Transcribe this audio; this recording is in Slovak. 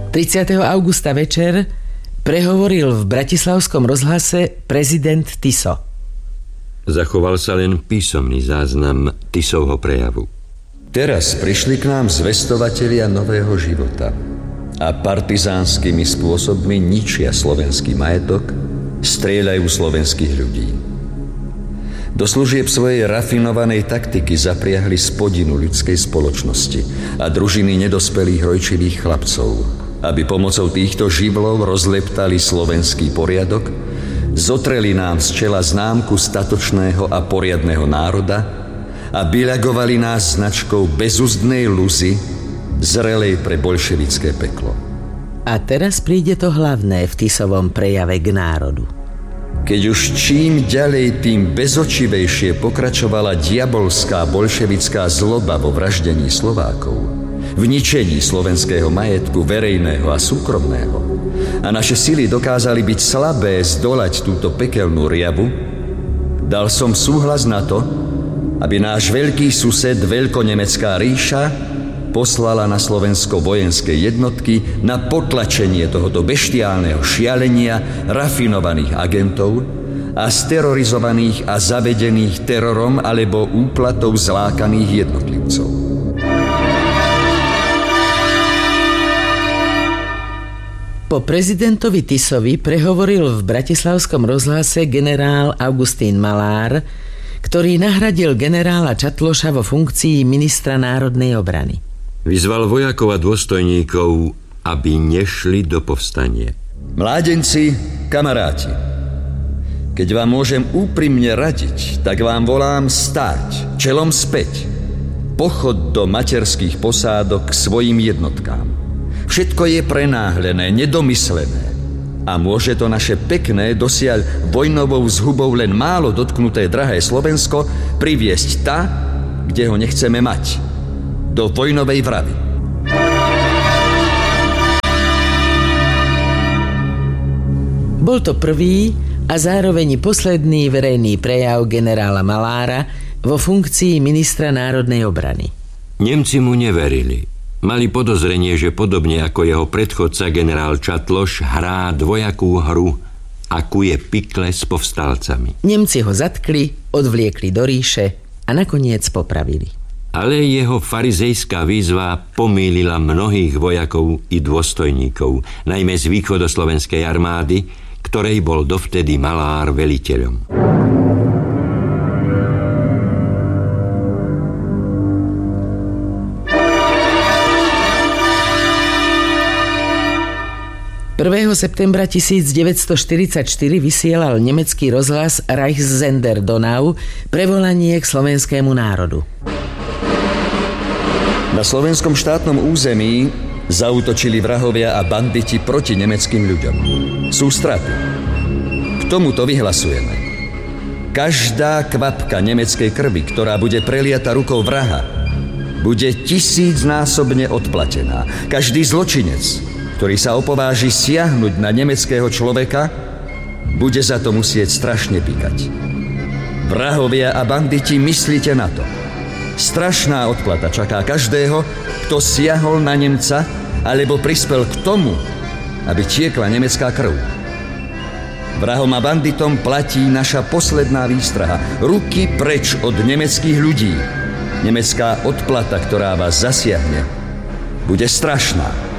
30. augusta večer prehovoril v bratislavskom rozhlase prezident Tiso. Zachoval sa len písomný záznam Tisovho prejavu. Teraz prišli k nám zvestovatelia nového života a partizánskymi spôsobmi ničia slovenský majetok, strieľajú slovenských ľudí. Do služieb svojej rafinovanej taktiky zapriahli spodinu ľudskej spoločnosti a družiny nedospelých rojčivých chlapcov, aby pomocou týchto živlov rozleptali slovenský poriadok, zotreli nám z čela známku statočného a poriadneho národa a byľagovali nás značkou bezúzdnej luzy, zrelej pre bolševické peklo. A teraz príde to hlavné v Tisovom prejave k národu. Keď už čím ďalej, tým bezočivejšie pokračovala diabolská bolševická zloba vo vraždení Slovákov, v ničení slovenského majetku verejného a súkromného, a naše sily dokázali byť slabé zdolať túto pekelnú riavu, dal som súhlas na to, aby náš veľký sused Veľkonemecká ríša poslala na Slovensko vojenské jednotky na potlačenie tohoto beštiálneho šialenia rafinovaných agentov a sterorizovaných a zavedených terorom alebo úplatou zlákaných jednotlivcov. Po prezidentovi Tisovi prehovoril v bratislavskom rozhlase generál Augustín Malár, ktorý nahradil generála Čatloša vo funkcii ministra národnej obrany. Vyzval vojakov a dôstojníkov, aby nešli do povstania. Mládenci, kamaráti, keď vám môžem úprimne radiť, tak vám volám stáť, čelom späť, pochod do materských posádok k svojim jednotkám. Všetko je prenáhlené, nedomyslené a môže to naše pekné, dosiaľ vojnovou zhubou len málo dotknuté drahé Slovensko priviesť tá, kde ho nechceme mať, do vojnovej vravy. Bol to prvý a zároveň posledný verejný prejav generála Malára vo funkcii ministra národnej obrany. Nemci mu neverili. Mali podozrenie, že podobne ako jeho predchodca generál Čatloš hrá dvojakú hru, akú je pikle s povstalcami. Nemci ho zatkli, odvliekli do ríše a nakoniec popravili. Ale jeho farizejská výzva pomýlila mnohých vojakov i dôstojníkov, najmä z východoslovenskej armády, ktorej bol dovtedy Malár veliteľom. Septembra 1944 vysielal nemecký rozhlas Reichssender Donau prevolanie k slovenskému národu. Na slovenskom štátnom území zaútočili vrahovia a banditi proti nemeckým ľuďom. Sú straty. K tomuto vyhlasujeme. Každá kvapka nemeckej krvi, ktorá bude preliata rukou vraha, bude 1000-násobne odplatená. Každý zločinec, ktorý sa opováži siahnuť na nemeckého človeka, bude za to musieť strašne pikať. Vrahovia a banditi, myslite na to. Strašná odplata čaká každého, kto siahol na Nemca alebo prispel k tomu, aby tiekla nemecká krv. Vrahom a banditom platí naša posledná výstraha. Ruky preč od nemeckých ľudí. Nemecká odplata, ktorá vás zasiahne, bude strašná.